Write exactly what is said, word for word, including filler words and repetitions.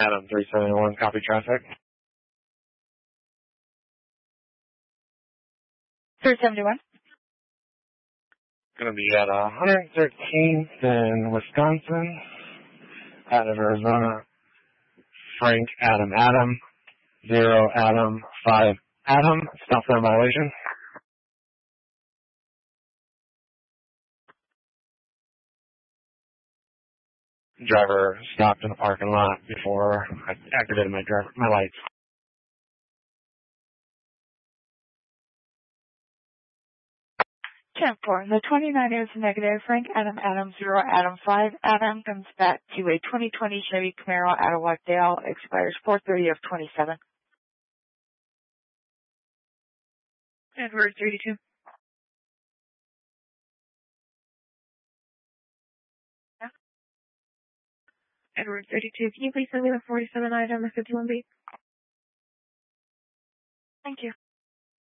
Adam three seventy-one, copy traffic. three seventy-one. Going to be at one hundred thirteenth in Wisconsin, out of Arizona. Frank Adam Adam, zero Adam five Adam, stop sign violation. Driver stopped in the parking lot before I activated my driver my lights. ten four. The twenty-nine is negative. Frank Adam Adam zero Adam five Adam comes back to a twenty twenty Chevy Camaro Adirondack, expires four thirty of twenty-seven. Edward thirty-two. Yeah. Edward thirty-two. Can you please send me the forty-seven item fifty-one B? Thank you.